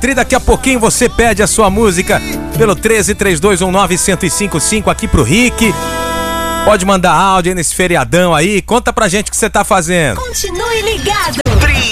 Petri. Daqui a pouquinho você pede a sua música pelo 1332191055 aqui pro Rick. Pode mandar áudio aí nesse feriadão aí. Conta pra gente o que você tá fazendo. Continue ligado.